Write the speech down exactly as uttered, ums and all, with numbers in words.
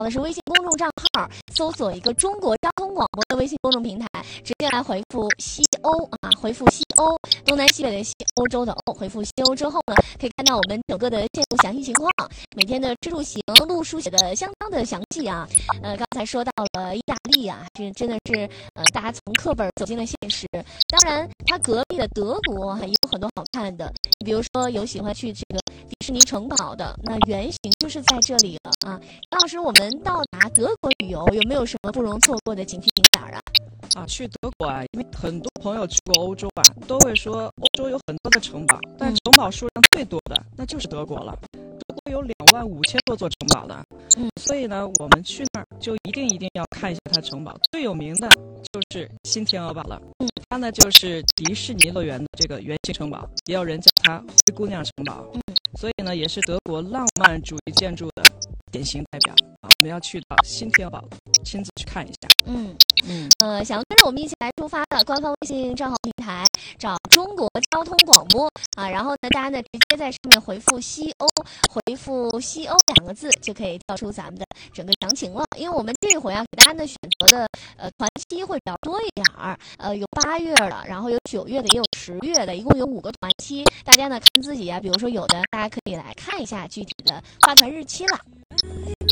的是微信公众账号，搜索一个中国交通广播的微信公众平台，直接来回复西欧啊，回复西欧，东南西北的西，欧洲的欧，回复西欧之后呢，可以看到我们整个的线路详细情况，每天的吃住行路书写的相当的详细啊。呃，刚才说到了意大利啊，这真的是呃，大家从课本走进了现实。当然，它隔壁的德国也有很多好看的，你比如说有喜欢去这个迪士尼城堡的，那原型就是在这里了啊。当时我们到达德国旅游，有没有什么不容错过的景区景点啊？ 啊，去德国啊，因为很多朋友去过欧洲啊，都会说欧洲有很多的城堡，但城堡数量最多的那就是德国了。德国有两万五千多座城堡的，嗯，所以呢，我们去那儿就一定一定要看一下它城堡。最有名的就是新天鹅堡了，嗯，它呢就是迪士尼乐园的这个原型城堡，也有人叫它灰姑娘城堡，嗯，所以呢，也是德国浪漫主义建筑的典型代表啊。我们要去到新天鹅堡，亲自去看一下。嗯嗯，呃，想跟着我们一起来出发的官方微信账号平台，找中国交通广播啊，然后呢，大家呢直接在上面回复西欧，回复西欧两个字，就可以调出咱们的整个详情了。因为我们这回啊，给大家呢选择的呃团期会比较多一点儿，呃，有八月的，然后有九月的，也有十月的，一共有五个团期。大家呢看自己啊，比如说有的大家可以来看一下具体的发团日期了。